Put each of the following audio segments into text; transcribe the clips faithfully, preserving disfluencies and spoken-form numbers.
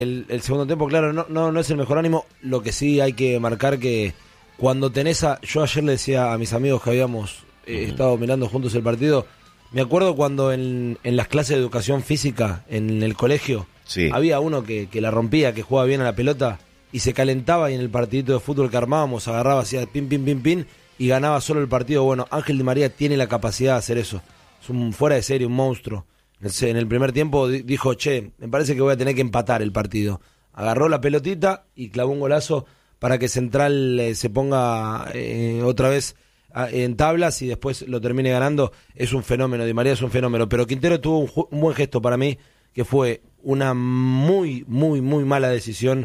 El, el segundo tiempo, claro, no, no, no es el mejor ánimo. Lo que sí hay que marcar que cuando tenés a... Yo ayer le decía a mis amigos que habíamos eh, uh-huh. estado mirando juntos el partido. Me acuerdo cuando en, en las clases de educación física en el colegio sí. había uno que, que la rompía, que jugaba bien a la pelota y se calentaba, y en el partidito de fútbol que armábamos agarraba, hacía pin, pin, pin, pin y ganaba solo el partido. Bueno, Ángel Di María tiene la capacidad de hacer eso. Es un fuera de serie, un monstruo. En el primer tiempo dijo, che, me parece que voy a tener que empatar el partido. Agarró la pelotita y clavó un golazo para que Central eh, se ponga eh, otra vez a, en tablas y después lo termine ganando. Es un fenómeno, Di María es un fenómeno. Pero Quintero tuvo un, un buen gesto para mí, que fue una muy, muy, muy mala decisión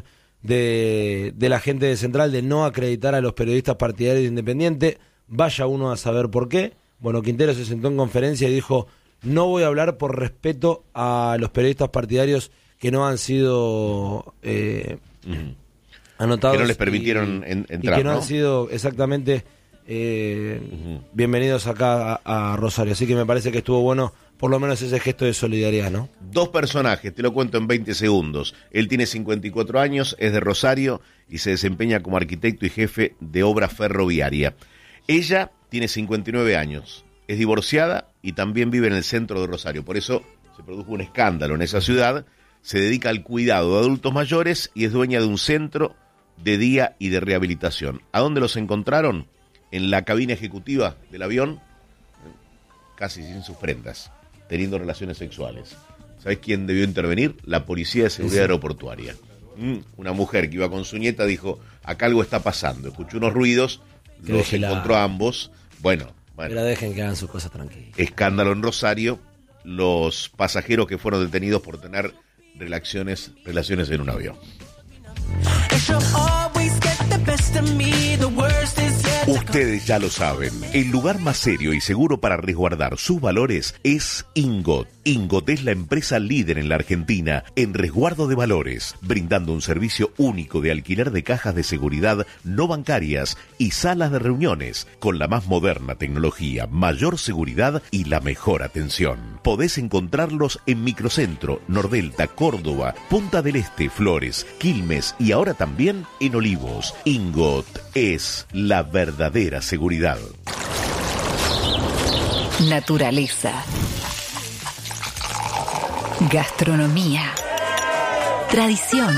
de, de la gente de Central de no acreditar a los periodistas partidarios de Independiente. Vaya uno a saber por qué. Bueno, Quintero se sentó en conferencia y dijo... No voy a hablar por respeto a los periodistas partidarios que no han sido eh, uh-huh. anotados. Que no les permitieron y, en, entrar, y que no, ¿no? han sido exactamente eh, uh-huh. bienvenidos acá a, a Rosario. Así que me parece que estuvo bueno, por lo menos ese gesto de solidaridad, ¿no? Dos personajes, te lo cuento en veinte segundos. Él tiene cincuenta y cuatro años, es de Rosario y se desempeña como arquitecto y jefe de obra ferroviaria. Ella tiene cincuenta y nueve años. Es divorciada y también vive en el centro de Rosario. Por eso se produjo un escándalo en esa ciudad. Se dedica al cuidado de adultos mayores y es dueña de un centro de día y de rehabilitación. ¿A dónde los encontraron? En la cabina ejecutiva del avión, casi sin sus prendas, teniendo relaciones sexuales. ¿Sabés quién debió intervenir? La Policía de Seguridad sí. Aeroportuaria. Mm, una mujer que iba con su nieta dijo, acá algo está pasando. Escuchó unos ruidos, que los encontró a ambos. Bueno... Bueno, pero dejen que hagan sus cosas tranquilas. Escándalo en Rosario, los pasajeros que fueron detenidos por tener relaciones, relaciones en un avión. Ustedes ya lo saben, el lugar más serio y seguro para resguardar sus valores es Ingot. Ingot es la empresa líder en la Argentina en resguardo de valores, brindando un servicio único de alquiler de cajas de seguridad no bancarias y salas de reuniones, con la más moderna tecnología, mayor seguridad y la mejor atención. Podés encontrarlos en Microcentro, Nordelta, Córdoba, Punta del Este, Flores, Quilmes y ahora también en Olivos. Ingot es la verdadera seguridad. Naturaleza. Gastronomía. Tradición.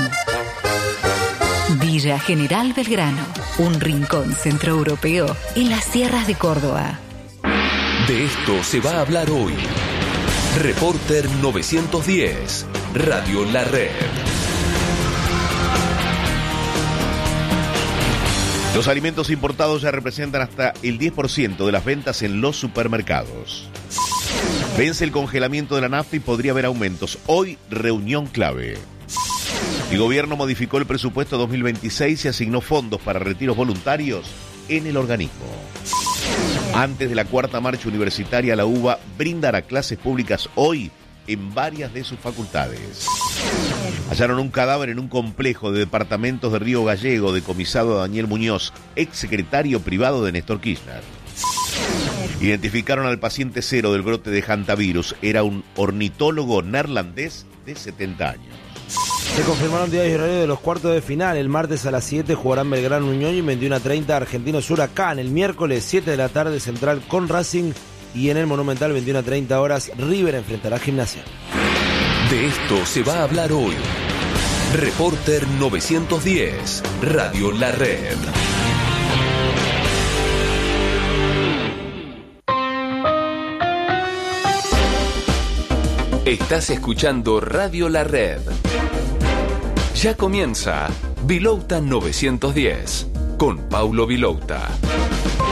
Villa General Belgrano, un rincón centroeuropeo en las sierras de Córdoba. De esto se va a hablar hoy. Reporter novecientos diez, Radio La Red. Los alimentos importados ya representan hasta el diez por ciento de las ventas en los supermercados. Vence el congelamiento de la nafta y podría haber aumentos. Hoy, reunión clave. El gobierno modificó el presupuesto dos mil veintiséis y asignó fondos para retiros voluntarios en el organismo. Antes de la cuarta marcha universitaria, la UBA brindará clases públicas hoy en varias de sus facultades. Hallaron un cadáver en un complejo de departamentos de Río Gallego, decomisado a Daniel Muñoz, exsecretario privado de Néstor Kirchner. Identificaron al paciente cero del brote de hantavirus. Era un ornitólogo neerlandés de setenta años. Se confirmaron días y horarios de los cuartos de final. El martes a las siete jugarán Belgrano Unión y veintiuno a treinta Argentinos Huracán. El miércoles siete de la tarde Central con Racing y en el Monumental veintiuno a treinta horas River enfrentará a Gimnasia. De esto se va a hablar hoy. Reporter novecientos diez, Radio La Red. Estás escuchando Radio La Red. Ya comienza Vilouta novecientos diez con Paulo Vilouta.